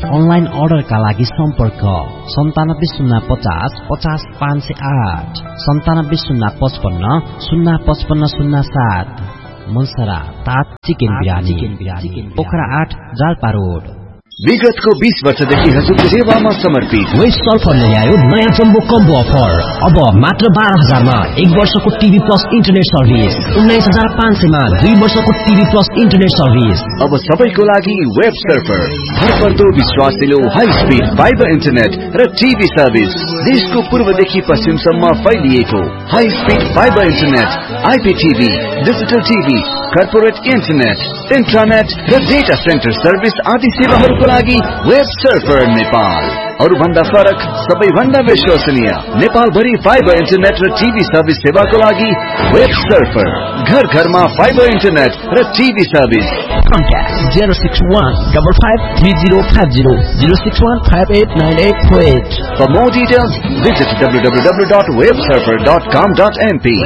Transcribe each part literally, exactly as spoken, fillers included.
Online अर्डरका लागि सम्पर्क सन्तानब्बे शून्य पचास पचास पाँच सय आठ सन्तानब्बे शून्य पचपन्न शून्य पचपन्न शून्य सात। मनसरा तात चिकन बिरानी पोखरा आठ जालपा रोड। विगतको बीस वर्षदेखि हजुरको सेवामा समर्पित वेस्ट सल्फरले ल्यायो नयाँ जम्बो कम्बो अफर। अब मात्र बाह्र हजारमा एक वर्षको टिभी प्लस इन्टरनेट सर्भिस, उन्नाइस हजार पाँच सयमा दुई वर्षको टिभी प्लस इन्टरनेट सर्भिस। अब सबैको लागि वेब सर्फर, भरपर्दो विश्वासिलो हाई स्पिड फाइबर इन्टरनेट र टिभी सर्भिस। देशको पूर्वदेखि पश्चिमसम्म फैलिएको high speed fibre internet, आइपीटीभी, digital TV, corporate internet, इन्ट्रानेट र डेटा सेन्टर सर्भिस आदि सेवाहरूको लागि वेब सर्फर नेपाल। अरु भन्दा फरक, सबैभन्दा विश्वसनीय, नेपाल भरि फाइबर इन्टरनेट र टिभी सर्भिस सेवाको लागि वेब सर्फर। घर घरमा फाइबर इन्टरनेट र TV service. Contact zero six one five five three zero five zero zero six one five eight nine eight four eight. For more details, visit w w w dot web surfer dot com dot m p.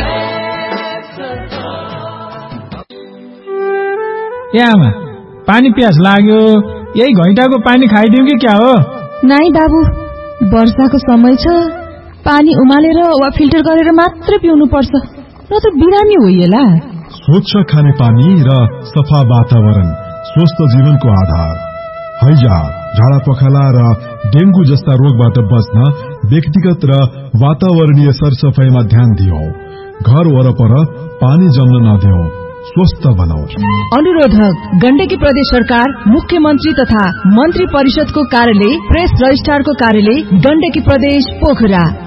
यामा पानी प्यास लाग्यो, यही घैंटाको पानी खाइदिउ कि क्या हो? नाइ बाबु, वर्षाको समय छ, पानी उमालेर वा फिल्टर गरेर मात्र पिउनु पर्छ, न त बिरामी होइएला। स्वच्छ खाने पानी र सफा वातावरण स्वस्थ जीवनको आधार। हैजा, झाडा पखाला र डेंगू जस्ता रोगबाट बच्न व्यक्तिगत र वातावरणीय सरसफाईमा ध्यान दियौ। घर वरपर पानी जम्न नदेऊ, स्वस्थ बनाऊ। अनुरोधक गण्डकी प्रदेश सरकार, मुख्यमन्त्री तथा मन्त्री परिषदको कार्यालय, प्रेस रजिस्ट्रारको कार्यालय, गण्डकी प्रदेश पोखरा।